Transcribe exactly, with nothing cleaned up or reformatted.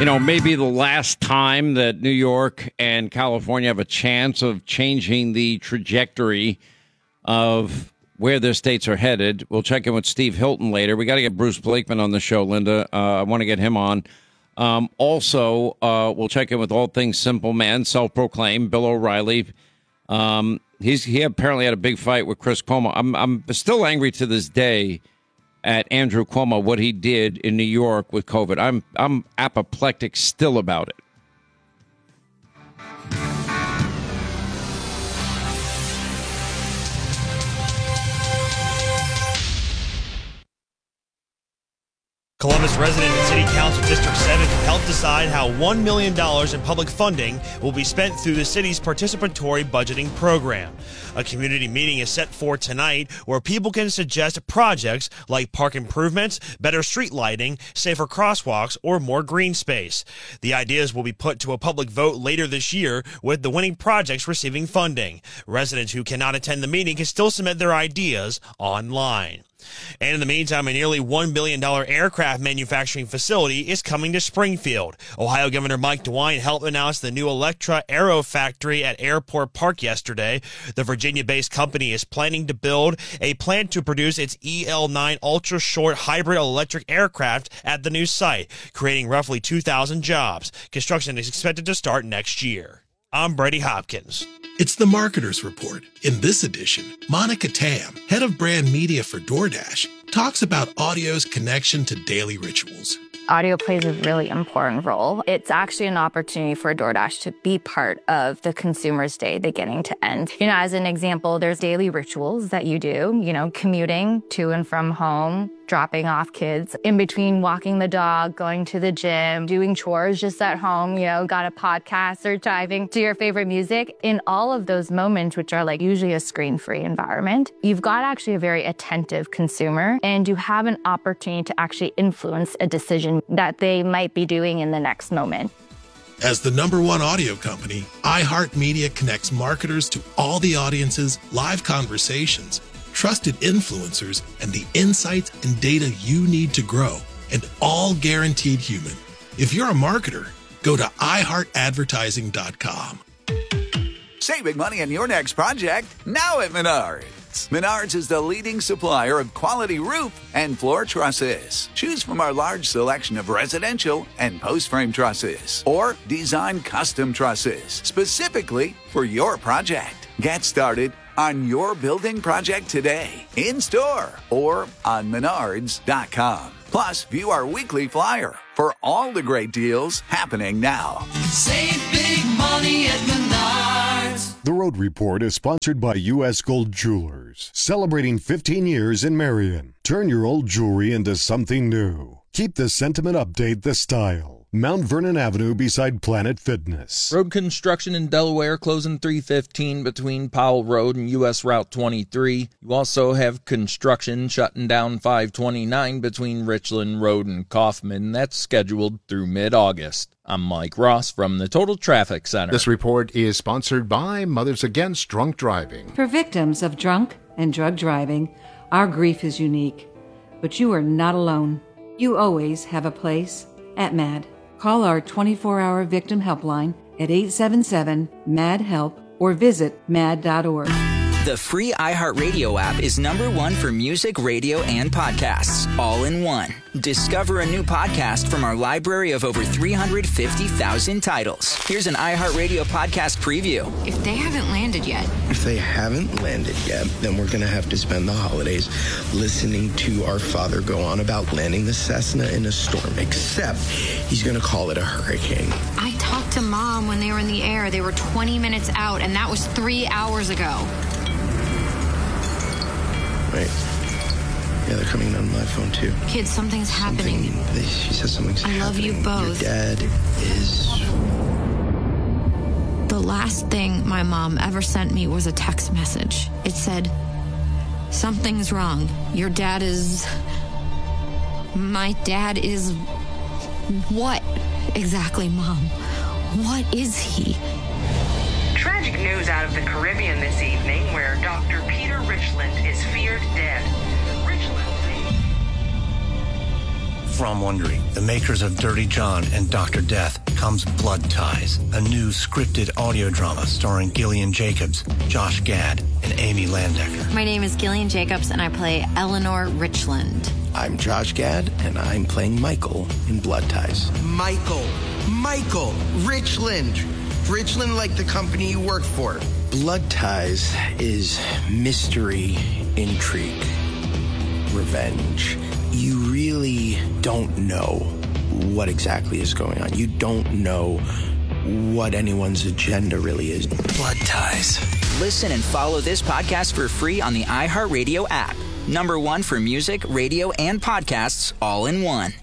You know, maybe the last time that New York and California have a chance of changing the trajectory of where their states are headed. We'll check in with Steve Hilton later. We got to get Bruce Blakeman on the show, Linda. Uh, I want to get him on. Um, also, uh, we'll check in with All Things Simple Man, self-proclaimed, Bill O'Reilly. Um, he's he apparently had a big fight with Chris Cuomo. I'm I'm still angry to this day at Andrew Cuomo, what he did in New York with COVID. I'm I'm apoplectic still about it. Columbus resident and City Council District seven can help decide how one million dollars in public funding will be spent through the city's participatory budgeting program. A community meeting is set for tonight where people can suggest projects like park improvements, better street lighting, safer crosswalks, or more green space. The ideas will be put to a public vote later this year, with the winning projects receiving funding. Residents who cannot attend the meeting can still submit their ideas online. And in the meantime, a nearly one billion dollars aircraft manufacturing facility is coming to Springfield. Ohio Governor Mike DeWine helped announce the new Electra Aero Factory at Airport Park yesterday. The Virginia-based company is planning to build a plant to produce its E L nine ultra-short hybrid electric aircraft at the new site, creating roughly two thousand jobs. Construction is expected to start next year. I'm Brady Hopkins. It's the Marketer's Report. In this edition, Monica Tam, head of brand media for DoorDash, talks about audio's connection to daily rituals. Audio plays a really important role. It's actually an opportunity for DoorDash to be part of the consumer's day beginning to end. You know, as an example, there's daily rituals that you do, you know, commuting to and from home, dropping off kids, in between walking the dog, going to the gym, doing chores just at home, you know, got a podcast or driving to your favorite music. In all of those moments, which are like usually a screen-free environment, you've got actually a very attentive consumer, and you have an opportunity to actually influence a decision that they might be doing in the next moment. As the number one audio company, iHeartMedia connects marketers to all the audiences, live conversations, trusted influencers, and the insights and data you need to grow, and all guaranteed human. If you're a marketer, go to i heart advertising dot com. Save big money on your next project now at Menards. Menards is the leading supplier of quality roof and floor trusses. Choose from our large selection of residential and post-frame trusses, or design custom trusses specifically for your project. Get started on your building project today, in-store or on menards dot com. Plus, view our weekly flyer for all the great deals happening now. Save big money at Menards. The Road Report is sponsored by U S Gold Jewelers, celebrating fifteen years in Marion. Turn your old jewelry into something new. Keep the sentiment update the style. Mount Vernon Avenue beside Planet Fitness. Road construction in Delaware closing three fifteen between Powell Road and U S Route twenty-three. You also have construction shutting down five twenty-nine between Richland Road and Kaufman. That's scheduled through mid-August. I'm Mike Ross from the Total Traffic Center. This report is sponsored by Mothers Against Drunk Driving. For victims of drunk and drug driving, our grief is unique. But you are not alone. You always have a place at MAD. Call our twenty-four hour victim helpline at eight seven seven, M A D, HELP or visit mad dot org. The free iHeartRadio app is number one for music, radio, and podcasts, all in one. Discover a new podcast from our library of over three hundred fifty thousand titles. Here's an iHeartRadio podcast preview. If they haven't landed yet. If they haven't landed yet, then we're going to have to spend the holidays listening to our father go on about landing the Cessna in a storm, except he's going to call it a hurricane. I talked to Mom when they were in the air. They were twenty minutes out, and that was three hours ago. Right. Yeah, they're coming on my phone, too. Kids, something's happening. Something, they, she says something's I happening. I love you both. Your dad is... The last thing my mom ever sent me was a text message. It said, something's wrong. Your dad is... My dad is... What exactly, Mom? What is he? Tragic news out of the Caribbean this evening, where Doctor Peter Richland is feared dead. Richland. From Wondery, the makers of Dirty John and Doctor Death, comes Blood Ties, a new scripted audio drama starring Gillian Jacobs, Josh Gad, and Amy Landecker. My name is Gillian Jacobs, and I play Eleanor Richland. I'm Josh Gad, and I'm playing Michael in Blood Ties. Michael. Michael. Richland. Richland like the company you work for. Blood Ties is mystery, intrigue, revenge. You really don't know what exactly is going on. You don't know what anyone's agenda really is. Blood Ties. Listen and follow this podcast for free on the iHeartRadio app. Number one for music, radio, and podcasts all in one.